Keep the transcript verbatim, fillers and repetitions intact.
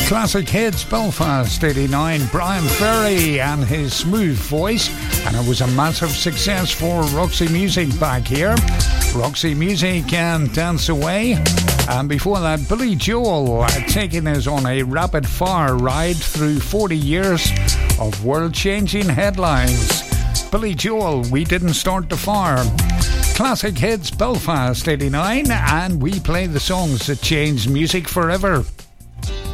Classic hits, Belfast eighty-nine, Brian Ferry and his smooth voice, and it was a massive success for Roxy Music back here. Roxy Music and Dance Away, and before that Billy Joel uh, taking us on a rapid fire ride through forty years of world-changing headlines. Billy Joel, We Didn't Start the Fire. Classic hits, Belfast eighty-nine, and we play the songs that changed music forever.